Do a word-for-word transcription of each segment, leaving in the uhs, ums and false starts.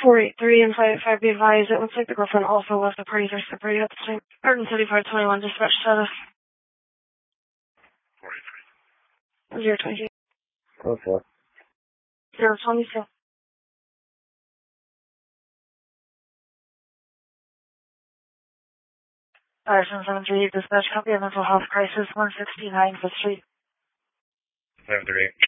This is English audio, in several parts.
four eight three and five eight five, be advised. It looks like the girlfriend also left the parties are separated at the time. one seventy-five twenty-one, dispatch status. four eight three. zero twenty-two. Oh, four. zero twenty-two. Alright, seven seven three, dispatch copy of mental health crisis, one sixty-nine Fifth Street. seven three eight.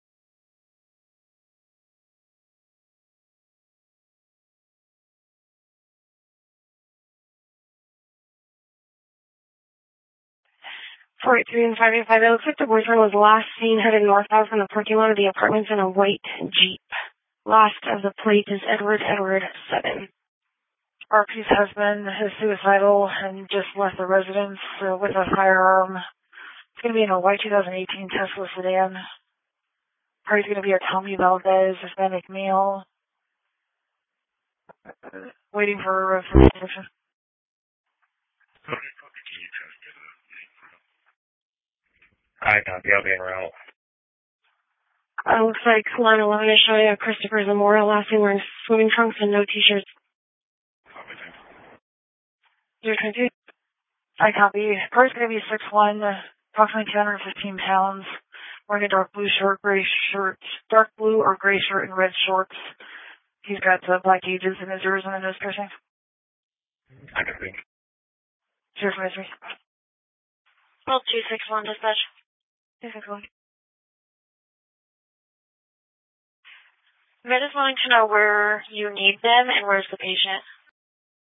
four eight three and five eight five. It looks like the boyfriend was last seen headed northbound from the parking lot of the apartments in a white Jeep. Last of the plate is Edward Edward seven. R P's husband is suicidal and just left the residence uh, with a firearm. It's going to be in a white two thousand eighteen Tesla sedan. Party's going to be a Tommy Valdez, Hispanic male. Waiting for uh, for information. I copy. I'll be en route. Uh, looks like line eleven is showing a Christopher Zamora, last seen wearing swimming trunks and no t-shirts. Copy, thanks. zero twenty-two. I copy. Car's going to be six one, uh, approximately two hundred fifteen pounds, wearing a dark blue shirt, gray shirt, dark blue or gray shirt and red shorts. He's got uh, black gauges in his ears and a nose piercing. I copy. zero twenty-three. Well, two six one, dispatch. two six one. Med is wanting to know where you need them and where's the patient.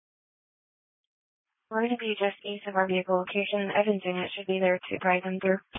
We're going to be just east of our vehicle location. Evanston, it should be there to drive them through.